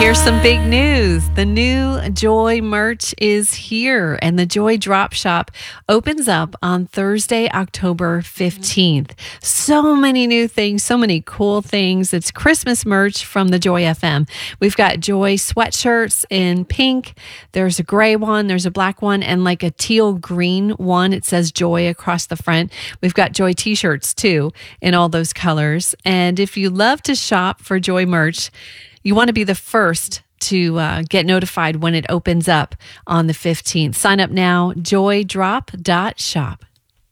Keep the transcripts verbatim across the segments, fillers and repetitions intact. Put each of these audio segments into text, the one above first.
Here's some big news. The new Joy merch is here, and the Joy Drop Shop opens up on Thursday, October fifteenth. So many new things, so many cool things. It's Christmas merch from the Joy F M. We've got Joy sweatshirts in pink. There's a gray one, there's a black one, and like a teal green one. It says Joy across the front. We've got Joy t-shirts too in all those colors. And if you love to shop for Joy merch, you want to be the first to uh, get notified when it opens up on the fifteenth. Sign up now, joy drop dot shop.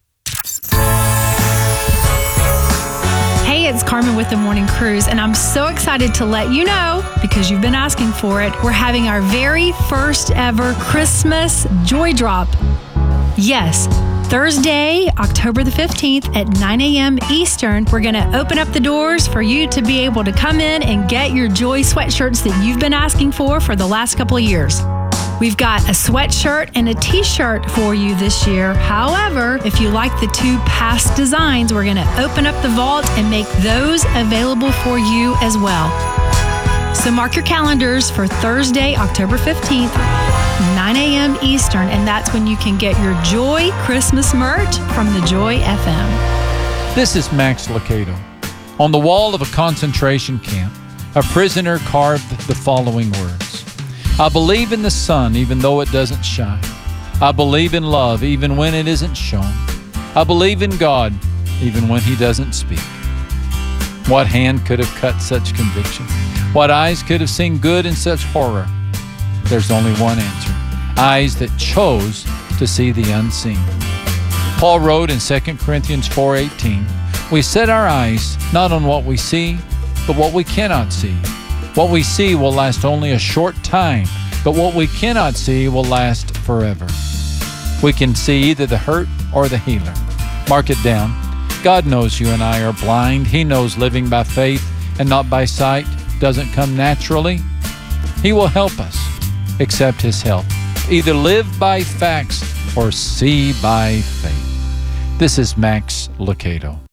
Hey, it's Carmen with the Morning Cruise, and I'm so excited to let you know, because you've been asking for it, we're having our very first ever Christmas Joy Drop. Yes, Thursday, October the fifteenth at nine a.m. Eastern, we're going to open up the doors for you to be able to come in and get your Joy sweatshirts that you've been asking for for the last couple of years. We've got a sweatshirt and a t-shirt for you this year. However, if you like the two past designs, we're going to open up the vault and make those available for you as well. So mark your calendars for Thursday, October fifteenth, nine a.m. Eastern, and that's when you can get your Joy Christmas merch from the Joy F M. This is Max Lucado. On the wall of a concentration camp, a prisoner carved the following words: I believe in the sun even though it doesn't shine. I believe in love even when it isn't shown. I believe in God even when He doesn't speak. What hand could have cut such conviction? What eyes could have seen good in such horror? There's only one answer: eyes that chose to see the unseen. Paul wrote in Second Corinthians four eighteen, we set our eyes not on what we see, but what we cannot see. What we see will last only a short time, but what we cannot see will last forever. We can see either the hurt or the healer. Mark it down. God knows you and I are blind. He knows living by faith and not by sight doesn't come naturally. He will help us. Accept His help. Either live by facts or see by faith. This is Max Lucado.